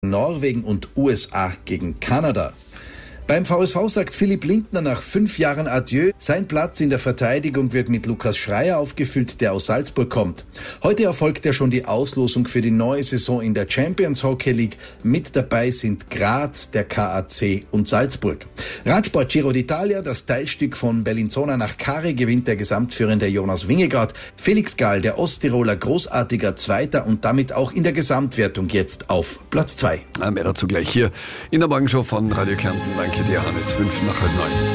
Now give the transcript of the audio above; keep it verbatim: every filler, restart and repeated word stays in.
Norwegen und U S A gegen Kanada. Beim V S V sagt Philipp Lindner nach fünf Jahren Adieu. Sein Platz in der Verteidigung wird mit Lukas Schreier aufgefüllt, der aus Salzburg kommt. Heute erfolgt ja schon die Auslosung für die neue Saison in der Champions Hockey League. Mit dabei sind Graz, der K A C und Salzburg. Radsport Giro d'Italia, das Teilstück von Bellinzona nach Cari, gewinnt der gesamtführende Jonas Vingegaard. Felix Gall, der Osttiroler, großartiger Zweiter und damit auch in der Gesamtwertung jetzt auf Platz zwei. Mehr dazu gleich hier in der Morgenshow von Radio Kärnten. Danke dir, Hannes. Fünf nach halb neun.